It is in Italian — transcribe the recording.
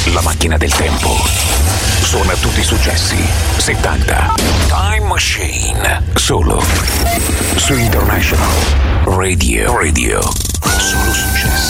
La macchina del tempo suona tutti i successi 70. Time Machine, solo su International Radio. Solo successi.